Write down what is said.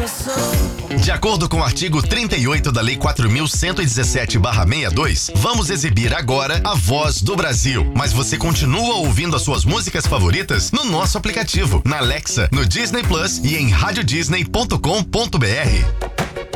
De acordo com o artigo 38 da Lei 4.117/62, vamos exibir agora a Voz do Brasil. Mas você continua ouvindo as suas músicas favoritas no nosso aplicativo, na Alexa, no Disney Plus e em radiodisney.com.br.